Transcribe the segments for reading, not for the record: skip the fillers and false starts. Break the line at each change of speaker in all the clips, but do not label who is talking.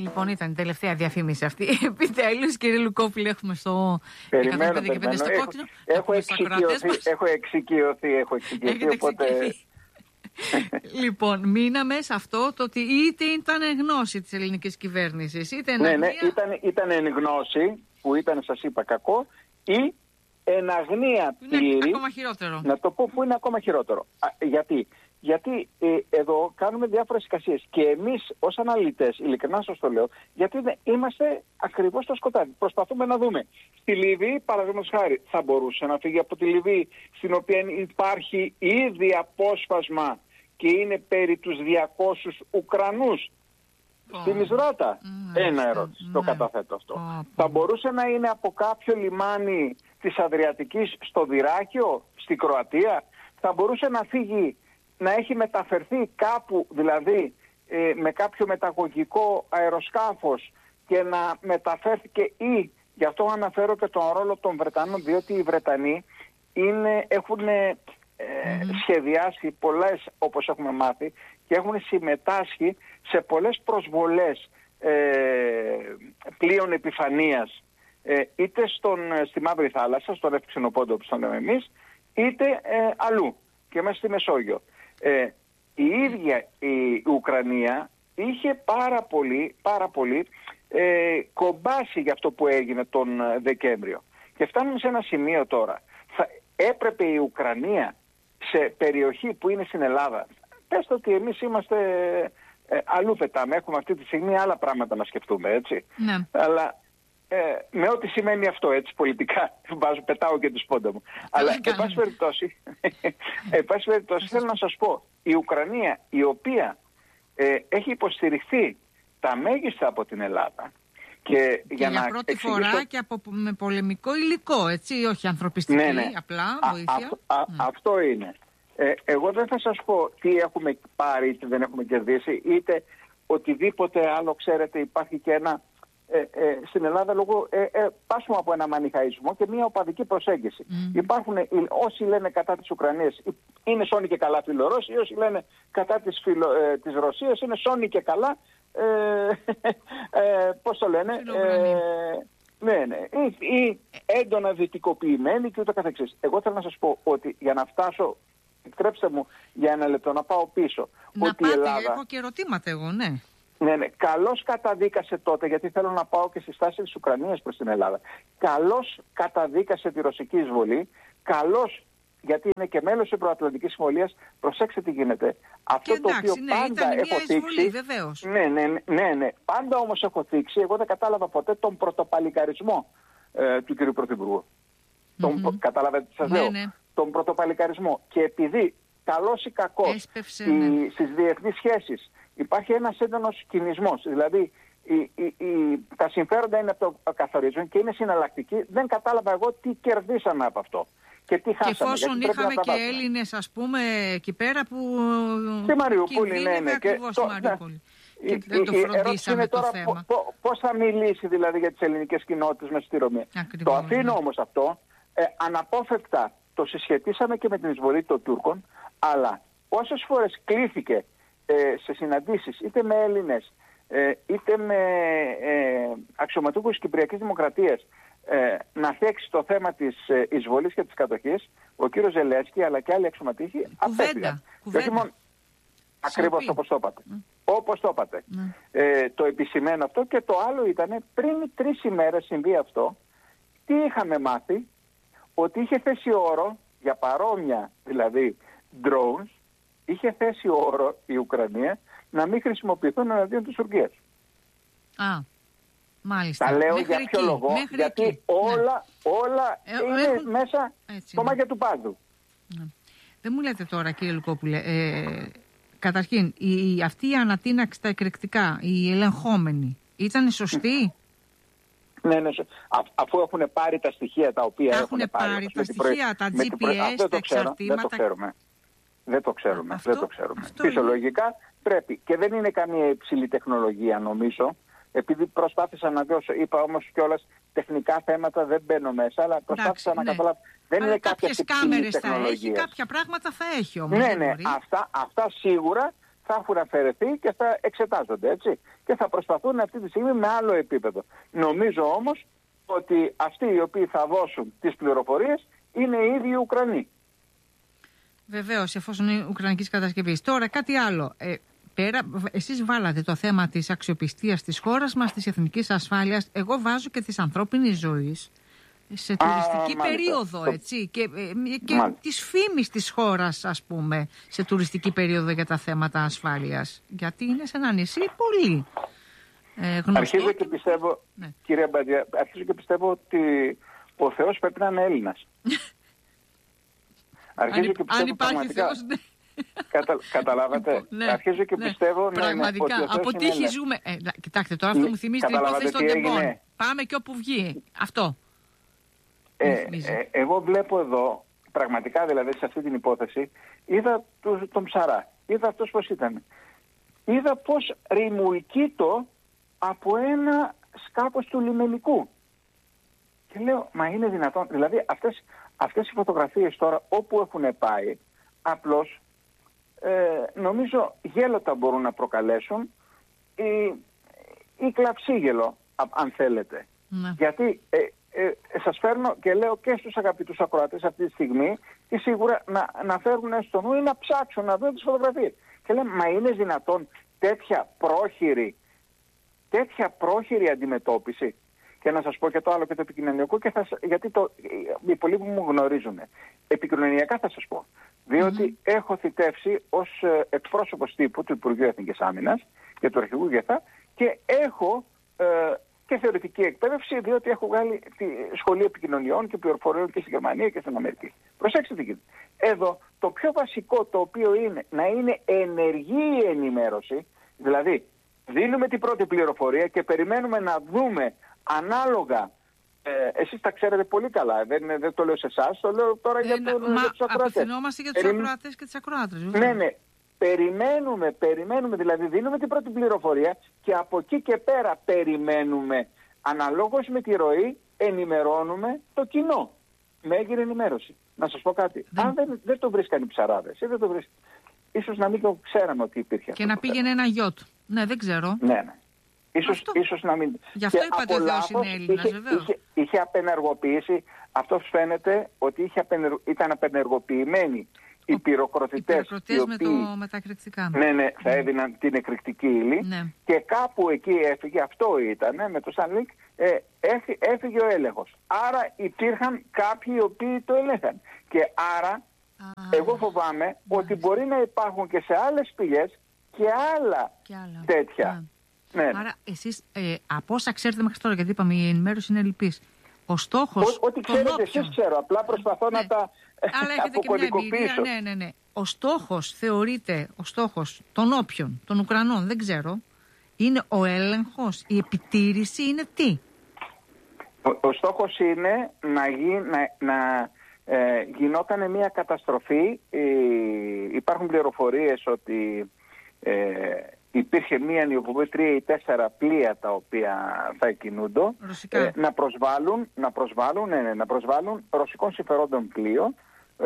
Λοιπόν, ήταν η τελευταία διαφήμιση αυτή. Επιτέλους, κύριε Λουκόπουλε, έχουμε στο 105 και 5 στο κόκκινο.
Έχω εξοικειωθεί, οπότε...
Λοιπόν, μείναμε σε αυτό το ότι είτε ήταν εν γνώση της ελληνικής κυβέρνησης, είτε εν αγνία...
Ναι, ήταν εν γνώση, που ήταν, σας είπα, κακό, ή εν αγνία πλήρη.
Είναι ακόμα χειρότερο.
Να το πω που είναι ακόμα χειρότερο. Γιατί εδώ κάνουμε διάφορες εικασίες και εμείς ως αναλυτές, ειλικρινά σας το λέω, γιατί είμαστε ακριβώς στο σκοτάδι. Προσπαθούμε να δούμε. Στη Λιβύη, παραδείγματος χάρη, θα μπορούσε να φύγει από τη Λιβύη, στην οποία υπάρχει ήδη απόσπασμα και είναι περί τους 200 Ουκρανούς. Στη Μισράτα. Ένα ερώτηση, το καταθέτω αυτό. Θα μπορούσε να είναι από κάποιο λιμάνι της Αδριατικής στο Δυράκιο, στη Κροατία. Θα μπορούσε να φύγει, να έχει μεταφερθεί κάπου, δηλαδή με κάποιο μεταγωγικό αεροσκάφος και να μεταφέρθηκε, ή γι' αυτό αναφέρω και τον ρόλο των Βρετανών, διότι οι Βρετανοί έχουν σχεδιάσει πολλές, όπως έχουμε μάθει, και έχουν συμμετάσχει σε πολλές προσβολές πλοίων επιφανείας, είτε στη Μαύρη Θάλασσα, στον Εύξηνο Πόντο που τον λέμε εμείς, είτε αλλού και μέσα στη Μεσόγειο. Η ίδια η Ουκρανία είχε πάρα πολύ κομπάσει για αυτό που έγινε τον Δεκέμβριο. Και φτάνουμε σε ένα σημείο τώρα. Έπρεπε η Ουκρανία σε περιοχή που είναι στην Ελλάδα, πέστε ότι εμείς είμαστε αλλού πετάμε, έχουμε αυτή τη στιγμή άλλα πράγματα να σκεφτούμε, έτσι. Ναι. Αλλά με ό,τι σημαίνει αυτό, έτσι, πολιτικά, πετάω και τη σπόντα μου. Αλλά, εν πάση περιπτώσει, θέλω να σας πω, η Ουκρανία, η οποία έχει υποστηριχθεί τα μέγιστα από την Ελλάδα, και για
πρώτη φορά και με πολεμικό υλικό, έτσι, όχι ανθρωπιστική, απλά βοήθεια.
Αυτό είναι. Εγώ δεν θα σας πω τι έχουμε πάρει, τι δεν έχουμε κερδίσει, είτε οτιδήποτε άλλο, ξέρετε, υπάρχει και ένα... στην Ελλάδα λόγω πάσουμε από ένα μανιχαϊσμό και μια οπαδική προσέγγιση. Υπάρχουν όσοι λένε κατά της Ουκρανίας είναι σώνοι και καλά φιλορώσοι, όσοι λένε κατά της Ρωσίας είναι σώνοι και καλά πώς το λένε, ή έντονα δυτικοποιημένοι και ούτω καθεξής. Εγώ θέλω να σας πω ότι για να φτάσω, επιτρέψτε μου για ένα λεπτό να πάω πίσω,
να
ότι
πάτε,
η Ελλάδα...
έχω και ερωτήματα εγώ, ναι.
Ναι, καλώς καταδίκασε τότε, γιατί θέλω να πάω και στη στάση της Ουκρανίας προς την Ελλάδα. Καλώς καταδίκασε τη ρωσική εισβολή, καλώς, γιατί είναι και μέλος της Ευρωατλαντικής Συμφωνίας, προσέξτε τι γίνεται. Αυτό το οποίο πάντα έχω θίξει. Ναι. Πάντα όμως έχω θίξει, εγώ δεν κατάλαβα ποτέ τον πρωτοπαλικαρισμό του κ. Πρωθυπουργού. Καταλαβαίνετε τι σας λέω. Τον πρωτοπαλικαρισμό. Και επειδή καλώς ή κακώς στις διεθνείς σχέσεις υπάρχει ένας έντονος κινησμός, δηλαδή τα συμφέροντα είναι από το καθορίζον και είναι συναλλακτικοί, δεν κατάλαβα εγώ τι κερδίσαμε από αυτό. Και τι χάσαμε.
Και εφόσον είχαμε και Έλληνες, ας πούμε, εκεί πέρα που
στη Μαριούπολη,
ακριβώς στη Μαριούπολη. Και δεν το φροντίσαμε το θέμα.
Πώς θα μιλήσει δηλαδή για τις ελληνικές κοινότητες μέσα στη Ρωμία. Το αφήνω όμως αυτό, αναπόφευκτα το συσχετίσαμε και με την εισβολή των Τούρκων, αλλά όσες φορές κλήθηκε σε συναντήσεις είτε με Έλληνες είτε με αξιωματούχους Κυπριακής Δημοκρατίας να θέξει το θέμα της εισβολής και της κατοχής, ο κύριος Ζελένσκι αλλά και άλλοι αξιωματούχοι απέφυγαν. Ακριβώς όπως το είπατε. Το επισημαίνω αυτό. Και το άλλο ήταν, πριν 3 ημέρες συμβεί αυτό, τι είχαμε μάθει? Ότι είχε θέσει όρο για παρόμοια δηλαδή drones, είχε θέσει όρο η Ουκρανία να μην χρησιμοποιηθούν εναντίον της Τουρκίας.
Μάλιστα.
Τα λέω για ποιο λόγο? Γιατί όλα είναι μέσα στο μάγια του πάντου.
Δεν μου λέτε τώρα, κύριε Λουκόπουλε, καταρχήν αυτή η ανατείναξη στα εκρηκτικά, οι ελεγχόμενοι, ήταν σωστοί?
Ναι, αφού έχουν πάρει τα στοιχεία τα οποία έχουν πάρει
τα στοιχεία, τα GPS, τα εξαρτήματα.
Δεν το ξέρουμε. Φυσιολογικά πρέπει. Και δεν είναι καμία υψηλή τεχνολογία, νομίζω. Επειδή προσπάθησα να δώσω, είπα όμως κιόλας τεχνικά θέματα δεν μπαίνω μέσα, αλλά προσπάθησα να καταλάβω. Δεν είναι κάποια υψηλή τεχνολογία.
Κάποια πράγματα θα έχει όμως.
Ναι, αυτά σίγουρα θα έχουν αφαιρεθεί και θα εξετάζονται, έτσι. Και θα προσπαθούν αυτή τη στιγμή με άλλο επίπεδο. Νομίζω όμως ότι αυτοί οι οποίοι θα δώσουν τις πληροφορίες είναι οι ίδιοι Ουκρανοί.
Βεβαίως, εφόσον είναι ουκρανικής κατασκευής. Τώρα κάτι άλλο. Εσείς βάλατε το θέμα της αξιοπιστίας της χώρας μας, της εθνικής ασφάλειας. Εγώ βάζω και της ανθρώπινης ζωής σε τουριστική περίοδο, έτσι, και της φήμης της χώρας, ας πούμε, σε τουριστική περίοδο για τα θέματα ασφάλειας. Γιατί είναι σε ένα νησί πολύ γνωστό.
Αρχίζω και πιστεύω, ναι. Κυρία Μπαντζιά, αρχίζω και πιστεύω ότι ο Θεός πρέπει να είναι Έλληνας.
Αν υπάρχει Θεός, ναι.
Καταλάβατε.
Ναι,
αρχίζω και πιστεύω.
Πραγματικά.
Ναι,
από τύχη ζούμε. Κοιτάξτε, τώρα αυτό μου θυμίζει την υπόθεση των τεμπών. Πάμε και όπου βγει. Αυτό.
Εγώ βλέπω εδώ, πραγματικά δηλαδή σε αυτή την υπόθεση, είδα τον Ψαρά. Είδα αυτός πώς ήταν. Είδα πώς ρημουλκείτο από ένα σκάφος του λιμενικού. Και λέω, μα είναι δυνατόν? Δηλαδή αυτές οι φωτογραφίες τώρα όπου έχουν πάει, απλώς νομίζω γέλοτα μπορούν να προκαλέσουν ή κλαψίγελο, αν θέλετε. Ναι. Γιατί σας φέρνω και λέω και στους αγαπητούς ακροατές αυτή τη στιγμή και σίγουρα να φέρουν στο νου ή να ψάξουν να δουν τις φωτογραφίες. Και λέμε, μα είναι δυνατόν τέτοια πρόχειρη αντιμετώπιση? Και να σας πω και το άλλο και το επικοινωνιακό, γιατί οι πολλοί που μου γνωρίζουν. Επικοινωνιακά θα σας πω. Διότι έχω θητεύσει ως εκπρόσωπος τύπου του Υπουργείου Εθνικής Άμυνας και του Αρχηγού ΓΕΘΑ και έχω και θεωρητική εκπαίδευση, διότι έχω βγάλει τη σχολή επικοινωνιών και πληροφοριών και στη Γερμανία και στην Αμερική. Προσέξτε τι γίνεται. Εδώ το πιο βασικό, το οποίο είναι να είναι ενεργή η ενημέρωση, δηλαδή δίνουμε την πρώτη πληροφορία και περιμένουμε να δούμε ανάλογα. Εσείς τα ξέρετε πολύ καλά, δεν το λέω σε εσάς, το λέω τώρα για τους ακροατές.
Απευθυνόμαστε για τους ακροατές και τις ακροάτρες.
Ναι. Περιμένουμε, δηλαδή δίνουμε την πρώτη πληροφορία και από εκεί και πέρα περιμένουμε, αναλόγως με τη ροή, ενημερώνουμε το κοινό. Με έγκυρη ενημέρωση. Να σας πω κάτι. Αν δεν το βρίσκαν οι ψαράδες, ή δεν το βρίσκαν, ίσως να μην το ξέραμε ότι υπήρχε.
Και να πήγαινε ένα γιότ. Ναι, δεν ξέρω.
Ναι. Ίσως να μην.
Γι' αυτό είπατε ο Θεός είναι Έλληνας, βεβαίως.
Είχε απενεργοποιήσει, αυτό φαίνεται ότι ήταν απενεργοποιημένοι οι πυροκροτητές
με τα εκρηκτικά.
Ναι, θα έδιναν την εκρηκτική ύλη. Ναι. Και κάπου εκεί έφυγε, αυτό ήταν, με το Σανλίκ, έφυγε ο έλεγχος. Άρα υπήρχαν κάποιοι οι οποίοι το ελέγχαν. Και άρα εγώ φοβάμαι ότι μπορεί να υπάρχουν και σε άλλες πηγές και άλλα τέτοια. Ναι.
Άρα εσείς από όσα ξέρετε μέχρι τώρα, γιατί είπαμε η ενημέρωση είναι ελλειπής, ο στόχος...
Ό,τι ξέρετε εσείς ξέρω, απλά προσπαθώ να τα αποκωδικοποιήσω.
Ναι. Ο στόχος θεωρείται, ο στόχος των όποιων, των Ουκρανών, δεν ξέρω, είναι ο έλεγχος, η επιτήρηση, είναι τι?
Ο στόχος είναι να γινόταν μια καταστροφή. Υπάρχουν πληροφορίες ότι υπήρχε μία νιοποβή 3 ή 4 πλοία τα οποία θα κινούνται να προσβάλλουν ρωσικών συμφερόντων πλοίο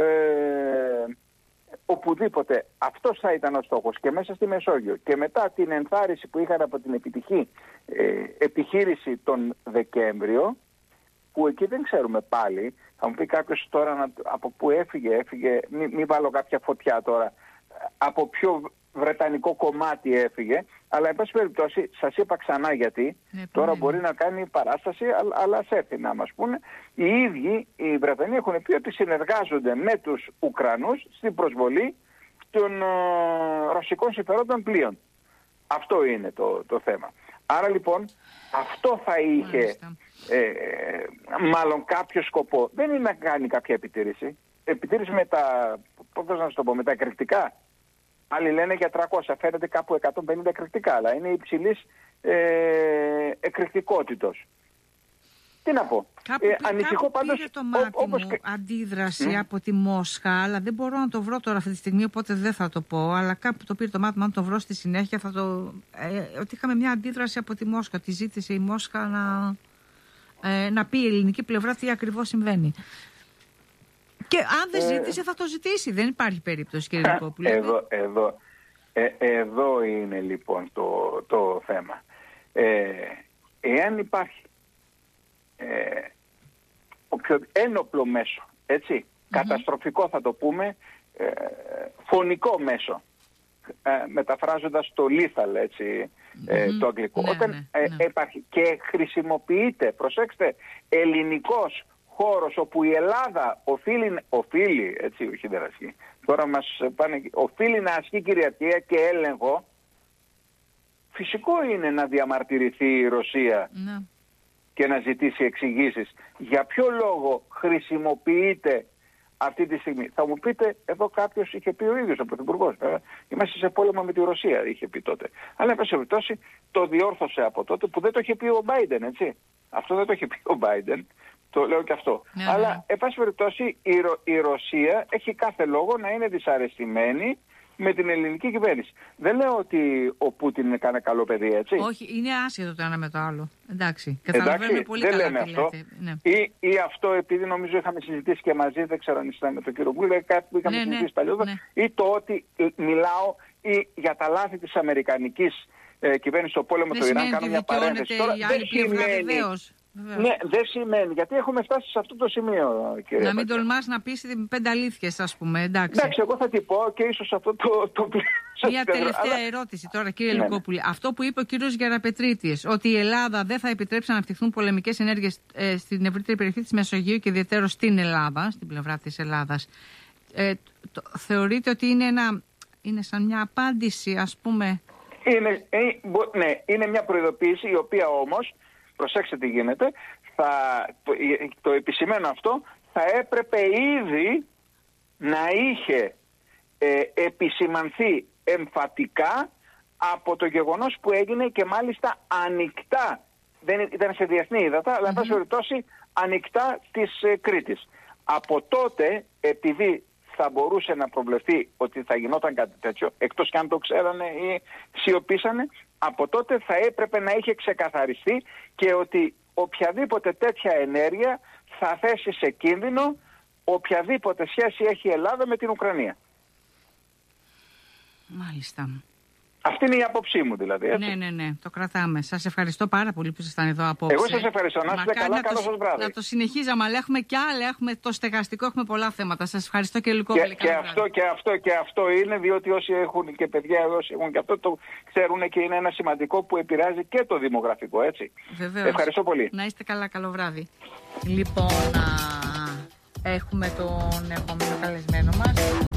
οπουδήποτε. Αυτός θα ήταν ο στόχος και μέσα στη Μεσόγειο. Και μετά την ενθάρρυνση που είχαν από την επιτυχή επιχείρηση τον Δεκέμβριο, που εκεί δεν ξέρουμε πάλι, θα μου πει κάποιος τώρα από πού έφυγε, μην βάλω κάποια φωτιά τώρα, από ποιο βρετανικό κομμάτι έφυγε, αλλά εν πάση περιπτώσει σας είπα ξανά γιατί, τώρα μπορεί να κάνει παράσταση, αλλά ας έρθει να μας πούνε. Οι ίδιοι οι Βρετανοί έχουν πει ότι συνεργάζονται με τους Ουκρανούς στην προσβολή των ρωσικών συμφερόντων πλοίων. Αυτό είναι το θέμα. Άρα λοιπόν αυτό θα είχε μάλλον κάποιο σκοπό. Δεν είναι να κάνει κάποια επιτήρηση. Επιτήρηση με τα εκρηκτικά. Άλλοι λένε για 300, φαίνεται κάπου 150 εκρηκτικά, αλλά είναι υψηλής εκρηκτικότητος. Τι να πω.
Ανησυχώ πάντως. Πήρε το μάτι μου αντίδραση από τη Μόσχα, αλλά δεν μπορώ να το βρω τώρα αυτή τη στιγμή, οπότε δεν θα το πω. Αλλά κάπου το πήρε το μάτι μου, αν το βρω στη συνέχεια θα το... ότι είχαμε μια αντίδραση από τη Μόσχα. Τη ζήτησε η Μόσχα να πει η ελληνική πλευρά τι ακριβώς συμβαίνει. Και αν δεν ζήτησε θα το ζητήσει. Δεν υπάρχει περίπτωση, κύριε Λυκόπουλε.
Εδώ είναι λοιπόν το θέμα. Εάν υπάρχει όποιο ένοπλο μέσο, έτσι, καταστροφικό θα το πούμε, φωνικό μέσο, μεταφράζοντας το lethal, έτσι, το αγγλικό. Όταν υπάρχει και χρησιμοποιείται, προσέξτε, ελληνικός χώρος όπου η Ελλάδα οφείλει, έτσι, όχι δεν ασκεί, τώρα μας πάνε, οφείλει να ασκεί κυριαρχία και έλεγχο, φυσικό είναι να διαμαρτυρηθεί η Ρωσία και να ζητήσει εξηγήσεις. Για ποιο λόγο χρησιμοποιείται αυτή τη στιγμή? Θα μου πείτε, εδώ κάποιος είχε πει ο ίδιος ο Πρωθυπουργός, είμαστε σε πόλεμο με τη Ρωσία, είχε πει τότε. Αλλά εν πάση περιπτώσει το διόρθωσε από τότε, που δεν το είχε πει ο Biden, έτσι. Αυτό δεν το είχε πει ο Biden, το λέω και αυτό. Αλλά εν πάση περιπτώσει η Ρωσία έχει κάθε λόγο να είναι δυσαρεστημένη με την ελληνική κυβέρνηση. Δεν λέω ότι ο Πούτιν είναι κανένα καλό παιδί, έτσι. Όχι,
είναι άσχετο το ένα με το άλλο. Εντάξει, καταλαβαίνουμε πολύ καλά.
Δεν λέμε αυτό. Ναι. Ή αυτό, επειδή νομίζω είχαμε συζητήσει και μαζί, δεν ξέρω αν ήταν με τον κύριο Γκούλε, κάτι που είχαμε συζητήσει παλιότερα, ή το ότι μιλάω για τα λάθη της αμερικανικής κυβέρνησης στο πόλεμο του Ιράν. Κάνω μια παρένθεση. Τώρα δεν σημαίνει. Ναι, δεν σημαίνει, γιατί έχουμε φτάσει σε αυτό το σημείο, κύριε.
Να μην τολμάς να πεις 5 αλήθειες, ας πούμε, εντάξει.
Εντάξει, εγώ θα την πω και ίσως αυτό το
μια τελευταία ερώτηση τώρα, κύριε Λουκόπουλε. Αυτό που είπε ο κύριος Γεραπετρίτης, ότι η Ελλάδα δεν θα επιτρέψει να αναπτυχθούν πολεμικές ενέργειες στην ευρύτερη περιοχή της Μεσογείου και ιδιαίτερα στην Ελλάδα, στην πλευρά της Ελλάδας, θεωρείτε ότι είναι σαν μια απάντηση, ας πούμε?
Είναι μια προειδοποίηση, η οποία όμως, προσέξτε τι γίνεται, το επισημαίνω αυτό, θα έπρεπε ήδη να είχε επισημανθεί εμφατικά από το γεγονός που έγινε και μάλιστα ανοιχτά. Δεν ήταν σε διεθνή ύδατα, αλλά εν πάση περιπτώσει ανοιχτά της Κρήτης. Από τότε, επειδή θα μπορούσε να προβλεφθεί ότι θα γινόταν κάτι τέτοιο, εκτός και αν το ξέρανε ή σιωπήσανε, από τότε θα έπρεπε να είχε ξεκαθαριστεί και ότι οποιαδήποτε τέτοια ενέργεια θα θέσει σε κίνδυνο οποιαδήποτε σχέση έχει η Ελλάδα με την Ουκρανία.
Μάλιστα.
Αυτή είναι η άποψή μου, δηλαδή. Έτσι.
Ναι, το κρατάμε. Σας ευχαριστώ πάρα πολύ που ήσασταν εδώ απόψε.
Εγώ σας ευχαριστώ. Να είστε καλά, καλό σας βράδυ.
Να το συνεχίζαμε, αλλά έχουμε κι άλλα. Έχουμε το στεγαστικό, έχουμε πολλά θέματα. Σας ευχαριστώ, κύριε Λουκόπουλε.
Και αυτό είναι, διότι όσοι έχουν και παιδιά, όσοι έχουν και αυτό, το ξέρουν και είναι ένα σημαντικό που επηρεάζει και το δημογραφικό, έτσι.
Βεβαίως.
Ευχαριστώ πολύ.
Να είστε καλά, καλό βράδυ. Λοιπόν, έχουμε τον επόμενο καλεσμένο μας.